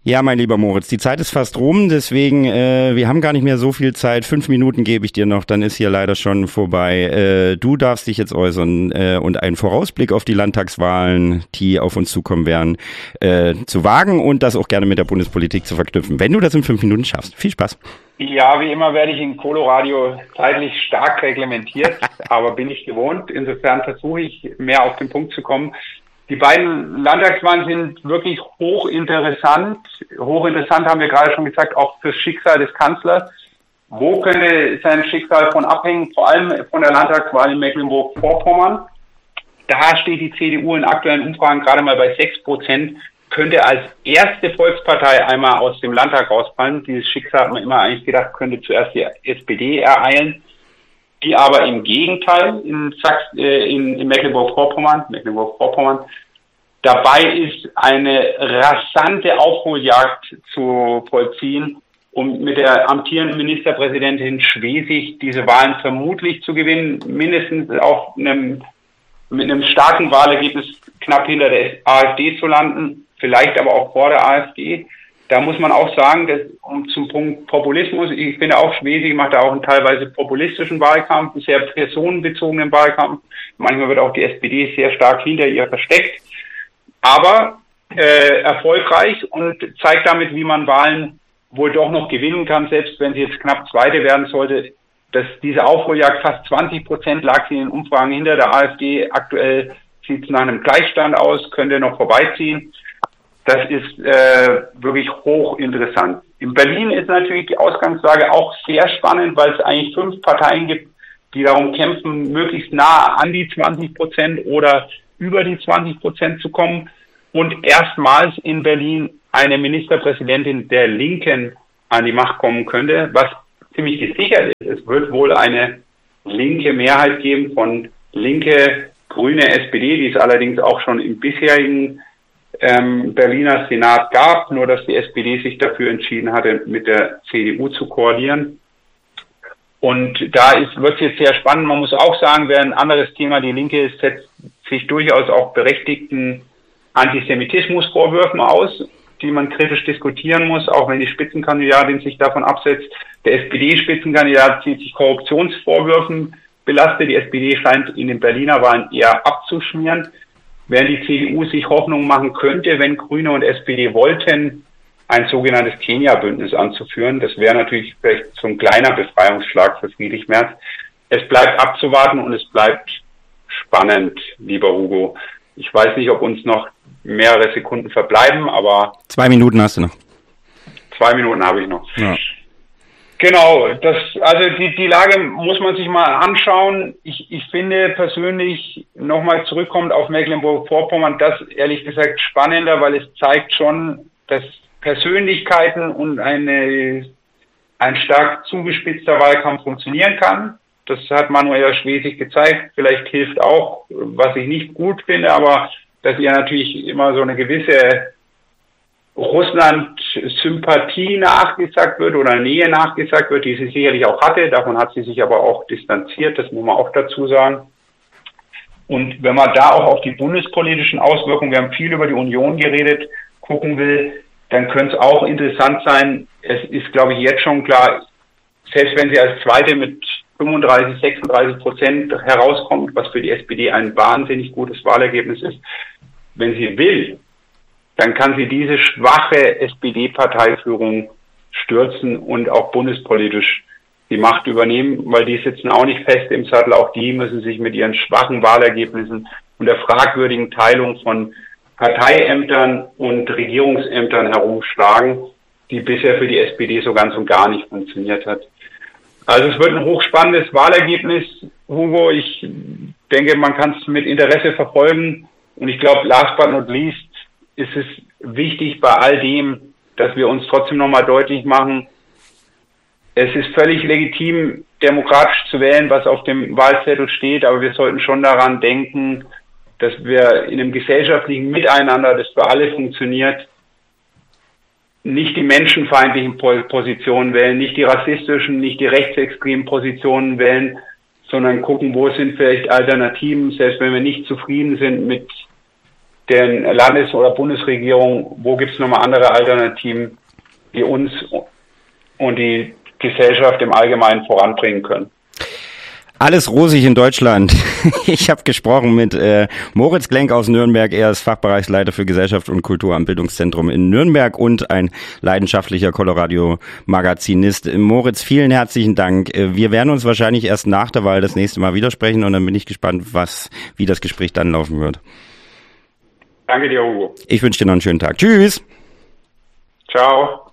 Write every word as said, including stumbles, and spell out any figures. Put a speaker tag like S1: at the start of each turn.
S1: Ja, mein lieber Moritz, die Zeit ist fast rum, deswegen, äh, wir haben gar nicht mehr so viel Zeit. Fünf Minuten gebe ich dir noch, dann ist hier leider schon vorbei. Äh, du darfst dich jetzt äußern äh, und einen Vorausblick auf die Landtagswahlen, die auf uns zukommen werden, äh, zu wagen und das auch gerne mit der Bundespolitik zu verknüpfen, wenn du das in fünf Minuten schaffst. Viel Spaß.
S2: Ja, wie immer werde ich in Coloradio zeitlich stark reglementiert, aber bin ich gewohnt. Insofern versuche ich, mehr auf den Punkt zu kommen. Die beiden Landtagswahlen sind wirklich hochinteressant. Hochinteressant haben wir gerade schon gesagt, auch fürs Schicksal des Kanzlers. Wo könnte sein Schicksal von abhängen? Vor allem von der Landtagswahl in Mecklenburg-Vorpommern. Da steht die C D U in aktuellen Umfragen gerade mal bei sechs Prozent. Könnte als erste Volkspartei einmal aus dem Landtag rausfallen. Dieses Schicksal hat man immer eigentlich gedacht, könnte zuerst die S P D ereilen. Die aber im Gegenteil in, Sachs, äh, in, in Mecklenburg-Vorpommern, Mecklenburg-Vorpommern dabei ist, eine rasante Aufholjagd zu vollziehen, um mit der amtierenden Ministerpräsidentin Schwesig diese Wahlen vermutlich zu gewinnen, mindestens auf einem, mit einem starken Wahlergebnis knapp hinter der AfD zu landen, vielleicht aber auch vor der AfD. Da muss man auch sagen, dass, um zum Punkt Populismus, ich finde auch, Schwesig macht da auch einen teilweise populistischen Wahlkampf, einen sehr personenbezogenen Wahlkampf. Manchmal wird auch die S P D sehr stark hinter ihr versteckt, aber äh, erfolgreich und zeigt damit, wie man Wahlen wohl doch noch gewinnen kann, selbst wenn sie jetzt knapp Zweite werden sollte. Dass diese Aufholjagd, fast zwanzig Prozent lag sie in den Umfragen hinter der AfD. Aktuell sieht es nach einem Gleichstand aus, könnte noch vorbeiziehen. Das ist äh, wirklich hochinteressant. In Berlin ist natürlich die Ausgangslage auch sehr spannend, weil es eigentlich fünf Parteien gibt, die darum kämpfen, möglichst nah an die zwanzig Prozent oder über die zwanzig Prozent zu kommen. Und erstmals in Berlin eine Ministerpräsidentin der Linken an die Macht kommen könnte, was ziemlich gesichert ist. Es wird wohl eine linke Mehrheit geben von Linke, Grüne, S P D, die es allerdings auch schon im bisherigen Ähm, Berliner Senat gab, nur dass die S P D sich dafür entschieden hatte, mit der C D U zu koalieren. Und da ist, wird es jetzt sehr spannend. Man muss auch sagen, wäre ein anderes Thema, die Linke setzt sich durchaus auch berechtigten Antisemitismusvorwürfen aus, die man kritisch diskutieren muss, auch wenn die Spitzenkandidatin sich davon absetzt. Der S P D-Spitzenkandidat zieht sich Korruptionsvorwürfen belastet. Die S P D scheint in den Berliner Wahlen eher abzuschmieren. Während die C D U sich Hoffnung machen könnte, wenn Grüne und S P D wollten, ein sogenanntes Kenia-Bündnis anzuführen. Das wäre natürlich vielleicht so ein kleiner Befreiungsschlag für Friedrich Merz. Es bleibt abzuwarten und es bleibt spannend, lieber Hugo. Ich weiß nicht, ob uns noch mehrere Sekunden verbleiben, aber...
S1: Zwei Minuten hast du noch.
S2: Zwei Minuten habe ich noch.
S1: Ja.
S2: Genau, das, also die, die Lage muss man sich mal anschauen. Ich, ich finde persönlich, nochmal zurückkommt auf Mecklenburg-Vorpommern, das ehrlich gesagt spannender, weil es zeigt schon, dass Persönlichkeiten und eine, ein stark zugespitzter Wahlkampf funktionieren kann. Das hat Manuela Schwesig gezeigt. Vielleicht hilft auch, was ich nicht gut finde, aber dass ihr natürlich immer so eine gewisse Russland-Sympathie nachgesagt wird oder Nähe nachgesagt wird, die sie sicherlich auch hatte. Davon hat sie sich aber auch distanziert, das muss man auch dazu sagen. Und wenn man da auch auf die bundespolitischen Auswirkungen, wir haben viel über die Union geredet, gucken will, dann könnte es auch interessant sein. Es ist, glaube ich, jetzt schon klar, selbst wenn sie als Zweite mit fünfunddreißig, sechsunddreißig Prozent herauskommt, was für die S P D ein wahnsinnig gutes Wahlergebnis ist, wenn sie will, dann kann sie diese schwache S P D-Parteiführung stürzen und auch bundespolitisch die Macht übernehmen, weil die sitzen auch nicht fest im Sattel. Auch die müssen sich mit ihren schwachen Wahlergebnissen und der fragwürdigen Teilung von Parteiämtern und Regierungsämtern herumschlagen, die bisher für die S P D so ganz und gar nicht funktioniert hat. Also es wird ein hochspannendes Wahlergebnis, Hugo. Ich denke, man kann es mit Interesse verfolgen. Und ich glaube, last but not least, ist es wichtig bei all dem, dass wir uns trotzdem nochmal deutlich machen, es ist völlig legitim, demokratisch zu wählen, was auf dem Wahlzettel steht, aber wir sollten schon daran denken, dass wir in einem gesellschaftlichen Miteinander, das für alle funktioniert, nicht die menschenfeindlichen Positionen wählen, nicht die rassistischen, nicht die rechtsextremen Positionen wählen, sondern gucken, wo sind vielleicht Alternativen, selbst wenn wir nicht zufrieden sind mit den Landes- oder Bundesregierung, wo gibt es nochmal andere Alternativen, die uns und die Gesellschaft im Allgemeinen voranbringen können.
S1: Alles rosig in Deutschland. Ich habe gesprochen mit äh, Moritz Glenk aus Nürnberg. Er ist Fachbereichsleiter für Gesellschaft und Kultur am Bildungszentrum in Nürnberg und ein leidenschaftlicher Coloradio-Magazinist. Moritz, vielen herzlichen Dank. Wir werden uns wahrscheinlich erst nach der Wahl das nächste Mal widersprechen und dann bin ich gespannt, was, wie das Gespräch dann laufen wird.
S2: Danke dir, Hugo.
S1: Ich wünsche dir noch einen schönen Tag. Tschüss.
S2: Ciao.